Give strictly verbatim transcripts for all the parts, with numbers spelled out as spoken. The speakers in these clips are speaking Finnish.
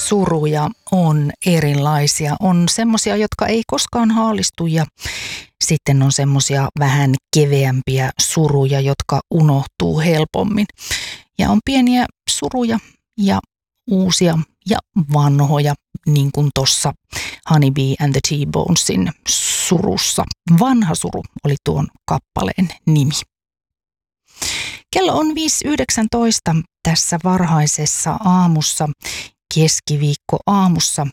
suruja on erilaisia. On semmoisia, jotka ei koskaan haalistu ja sitten on semmoisia vähän keveämpiä suruja, jotka unohtuu helpommin. Ja on pieniä suruja ja uusia ja vanhoja, niin kuin tuossa Honey Bee and the T-Bonesin surussa. Vanha suru oli tuon kappaleen nimi. Kello on viisi yhdeksäntoista tässä varhaisessa aamussa, keskiviikko aamussa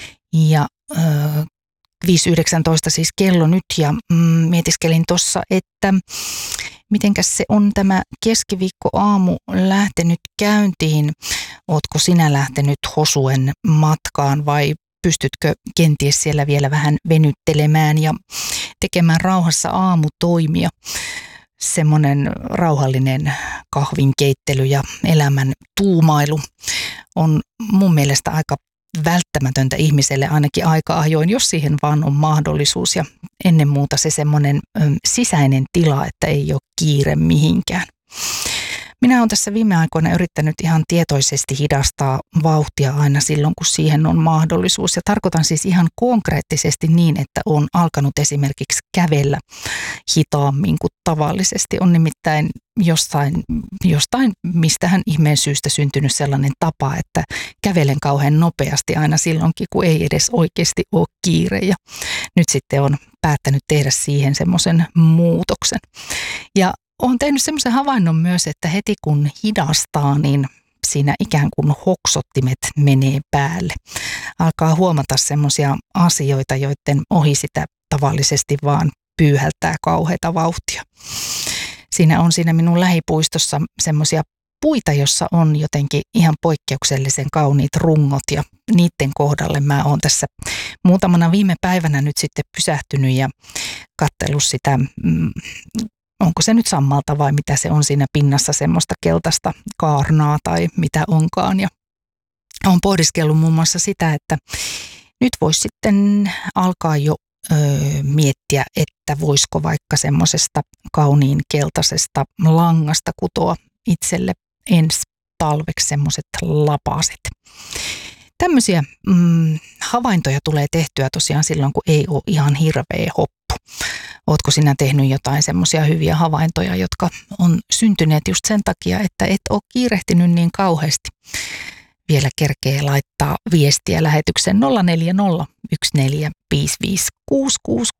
ja äh, viisi yhdeksäntoista siis kello nyt ja mm, mietiskelin tuossa, että mitenkäs se on tämä keskiviikko aamu lähtenyt käyntiin. Ootko sinä lähtenyt Hosuen matkaan vai pystytkö kenties siellä vielä vähän venyttelemään ja tekemään rauhassa aamutoimia? Semmoinen rauhallinen kahvinkeittely ja elämän tuumailu on mun mielestä aika välttämätöntä ihmiselle ainakin aika ajoin, jos siihen vaan on mahdollisuus. Ja ennen muuta se semmoinen sisäinen tila, että ei ole kiire mihinkään. Minä olen tässä viime aikoina yrittänyt ihan tietoisesti hidastaa vauhtia aina silloin, kun siihen on mahdollisuus. Ja tarkoitan siis ihan konkreettisesti niin, että olen alkanut esimerkiksi kävellä hitaammin kuin tavallisesti. On nimittäin jostain, jostain mistähän ihmeen syystä syntynyt sellainen tapa, että kävelen kauhean nopeasti aina silloinkin, kun ei edes oikeasti ole kiire. Ja nyt sitten olen päättänyt tehdä siihen semmoisen muutoksen. Ja olen tehnyt semmoisen havainnon myös, että heti kun hidastaa, niin siinä ikään kuin hoksottimet menee päälle. Alkaa huomata semmoisia asioita, joiden ohi sitä tavallisesti vaan pyyhältää kauheata vauhtia. Siinä on siinä minun lähipuistossa semmoisia puita, jossa on jotenkin ihan poikkeuksellisen kauniit rungot ja niiden kohdalle mä oon tässä muutamana viime päivänä nyt sitten pysähtynyt ja katsellut sitä mm, onko se nyt sammalta vai mitä se on siinä pinnassa, semmoista keltaista kaarnaa tai mitä onkaan. Ja olen pohdiskellut muun muassa sitä, että nyt voisi sitten alkaa jo ö, miettiä, että voisiko vaikka semmoisesta kauniin keltaisesta langasta kutoa itselle ensi talveksi semmoiset lapaset. Tämmöisiä mm, havaintoja tulee tehtyä tosiaan silloin, kun ei ole ihan hirveä hoppu. Ootko sinä tehnyt jotain semmoisia hyviä havaintoja, jotka on syntyneet just sen takia, että et ole kiirehtinyt niin kauheasti? Vielä kerkee laittaa viestiä lähetykseen nolla neljä nolla yksi neljä viisi viisi kuusi kuusi